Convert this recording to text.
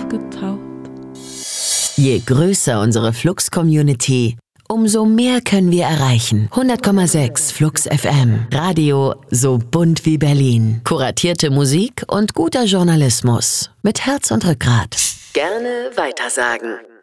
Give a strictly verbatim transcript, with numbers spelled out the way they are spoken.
aufgetaucht. Je größer unsere Flux-Community, umso mehr können wir erreichen. hundert Komma sechs Flux F M. Radio so bunt wie Berlin. Kuratierte Musik und guter Journalismus. Mit Herz und Rückgrat. Gerne weitersagen.